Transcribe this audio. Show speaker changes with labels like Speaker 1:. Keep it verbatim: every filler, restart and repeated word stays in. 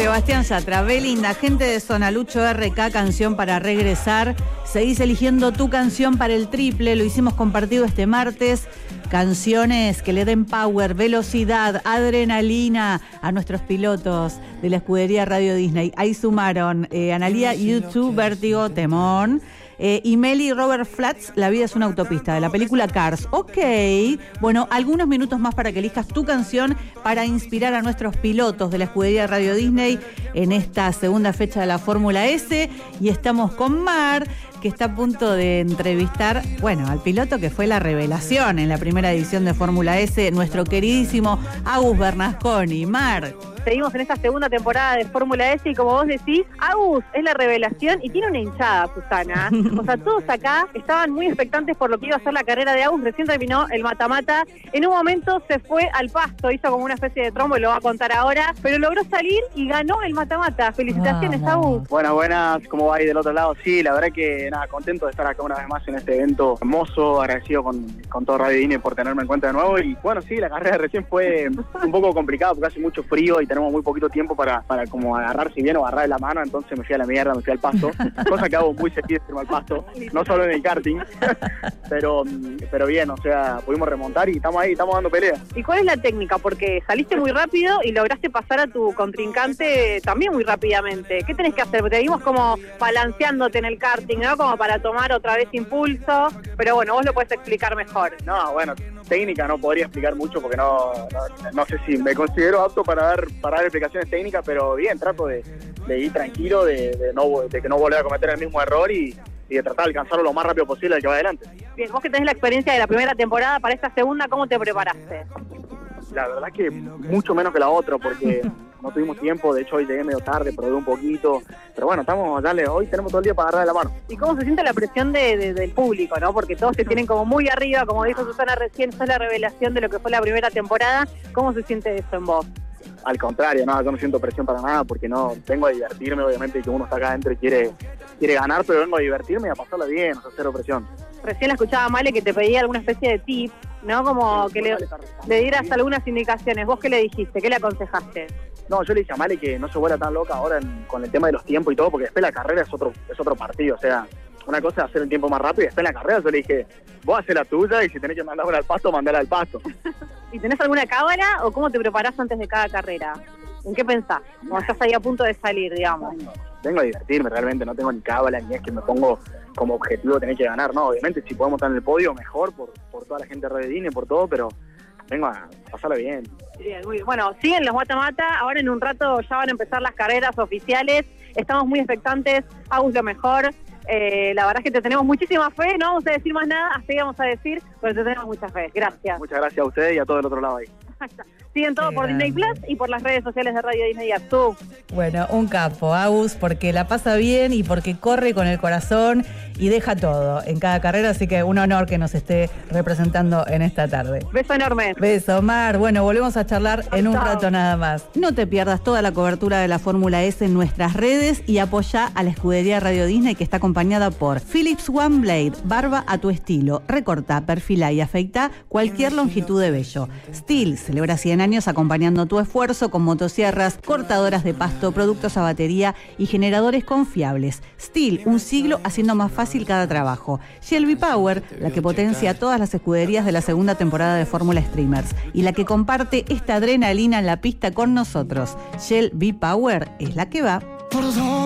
Speaker 1: Sebastián Yatra, Belinda, gente de Sonalucho R K, canción para regresar. Seguís eligiendo tu canción para el triple, lo hicimos compartido este martes. Canciones que le den power, velocidad, adrenalina a nuestros pilotos de la escudería Radio Disney. Ahí sumaron eh, Analía, YouTube, Vértigo, Temón. Eh, y Meli Robert Flats, La vida es una autopista, de la película Cars. Ok, bueno, algunos minutos más para que elijas tu canción para inspirar a nuestros pilotos de la escudería Radio Disney en esta segunda fecha de la Fórmula S. Y estamos con Mar, que está a punto de entrevistar, bueno, al piloto que fue la revelación en la primera edición de Fórmula S, nuestro queridísimo Agus Bernasconi. Mar.
Speaker 2: Seguimos en esta segunda temporada de Fórmula S y como vos decís, Agus es la revelación y tiene una hinchada, Susana. O sea, todos acá estaban muy expectantes por lo que iba a ser la carrera de Agus. Recién terminó el mata-mata. En un momento se fue al pasto, hizo como una especie de trombo y lo va a contar ahora, pero logró salir y ganó el mata-mata. Felicitaciones,
Speaker 3: Vamos.
Speaker 2: Agus.
Speaker 3: Buenas, buenas. ¿Cómo va ahí del otro lado? Sí, la verdad que nada, contento de estar acá una vez más en este evento hermoso, agradecido con, con todo Radio Disney por tenerme en cuenta de nuevo. Y bueno, sí, la carrera recién fue un poco complicada porque hace mucho frío y tenemos muy poquito tiempo para, para como agarrar, si bien o agarrar de la mano, entonces me fui a la mierda, me fui al pasto, cosa que hago muy seguido al pasto, no solo en el karting, pero, pero bien, o sea, pudimos remontar y estamos ahí, estamos dando pelea.
Speaker 2: ¿Y cuál es la técnica? Porque saliste muy rápido y lograste pasar a tu contrincante también muy rápidamente. ¿Qué tenés que hacer? Porque te vimos como balanceándote en el karting, ¿no? Como para tomar otra vez impulso, pero bueno, vos lo podés explicar mejor.
Speaker 3: No, bueno, técnica no podría explicar mucho porque no, no, no sé si me considero apto para dar, para dar explicaciones técnicas, pero bien, trato de, de ir tranquilo, de, de, no, de que no volver a cometer el mismo error y, y de tratar de alcanzarlo lo más rápido posible al que va adelante.
Speaker 2: Bien, vos que tenés la experiencia de la primera temporada, para esta segunda, ¿cómo te preparaste?
Speaker 3: La verdad que mucho menos que la otra, porque no tuvimos tiempo, de hecho hoy llegué medio tarde, probé un poquito, pero bueno, estamos, dale, hoy tenemos todo el día para agarrar de la mano.
Speaker 2: ¿Y cómo se siente la presión de, de, del público, no? Porque todos se tienen como muy arriba, como dijo Susana recién, sos la revelación de lo que fue la primera temporada. ¿Cómo se siente eso en vos?
Speaker 3: Al contrario, no, yo no siento presión para nada, porque no, vengo a divertirme, obviamente que uno está acá adentro y quiere, quiere ganar, pero vengo a divertirme y a pasarla bien, o sea, cero presión.
Speaker 2: Recién la escuchaba Male que te pedía alguna especie de tip, ¿no? Como que le, le dieras algunas indicaciones. ¿Vos qué le dijiste? ¿Qué le aconsejaste?
Speaker 3: No, yo le dije a Male que no se vuelva tan loca ahora en, con el tema de los tiempos y todo, porque después la carrera es otro, es otro partido, o sea, una cosa es hacer el tiempo más rápido y después en la carrera yo le dije, vos haces la tuya y si tenés que mandarla al pasto, mandala al pasto.
Speaker 2: ¿Y tenés alguna cábala o cómo te preparás antes de cada carrera? ¿En qué pensás? Cuando estás ahí a punto de salir, digamos.
Speaker 3: Vengo a divertirme, realmente no tengo ni cábala, ni es que me pongo como objetivo tener que ganar, no, obviamente si podemos estar en el podio, mejor, por, por toda la gente de Radio Disney, por todo, pero vengo a pasarla bien.
Speaker 2: Bien, muy bien. Bueno, siguen los mata-mata, ahora en un rato ya van a empezar las carreras oficiales, estamos muy expectantes, Agus lo mejor. Eh, la verdad es que te tenemos muchísima fe, no vamos a decir más nada, hasta ahí vamos a decir, pero te tenemos mucha fe. Gracias.
Speaker 3: Muchas gracias a ustedes y a todo el otro lado ahí.
Speaker 2: Siguen todo
Speaker 1: Qué
Speaker 2: por
Speaker 1: grande.
Speaker 2: Disney Plus y por las redes sociales de Radio Disney y Actu.
Speaker 1: Bueno, un capo, Agus, porque la pasa bien y porque corre con el corazón y deja todo en cada carrera, así que un honor que nos esté representando en esta tarde.
Speaker 2: Beso enorme.
Speaker 1: Beso, Mar. Bueno, volvemos a charlar en un
Speaker 2: Chao.
Speaker 1: rato nada más. No te pierdas toda la cobertura de la Fórmula S en nuestras redes y apoya a la escudería Radio Disney, que está acompañada por Philips One Blade, barba a tu estilo. Recorta, perfila y afeita cualquier longitud de vello. Steel celebra cien años acompañando tu esfuerzo con motosierras, cortadoras de pasto, productos a batería y generadores confiables. Steel, un siglo haciendo más fácil cada trabajo. Shell V-Power, la que potencia a todas las escuderías de la segunda temporada de Fórmula Streamers y la que comparte esta adrenalina en la pista con nosotros. Shell V-Power es la que va.